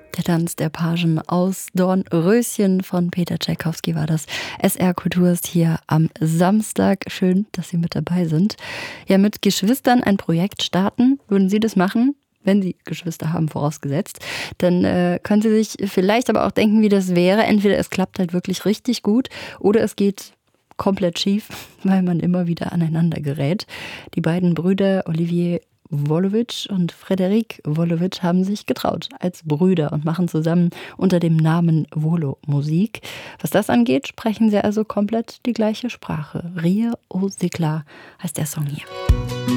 Der Tanz der Pagen aus Dornröschen von Peter Tschaikowski war das. SR Kultur ist hier am Samstag. Schön, dass Sie mit dabei sind. Ja, mit Geschwistern ein Projekt starten. Würden Sie das machen? Wenn Sie Geschwister haben, vorausgesetzt. Dann können Sie sich vielleicht aber auch denken, wie das wäre. Entweder es klappt halt wirklich richtig gut oder es geht komplett schief, weil man immer wieder aneinander gerät. Die beiden Brüder Olivier Wolowitsch und Frédéric Wolowitsch haben sich getraut als Brüder und machen zusammen unter dem Namen Volo Musik. Was das angeht, sprechen sie also komplett die gleiche Sprache. Rire au Séclat heißt der Song hier.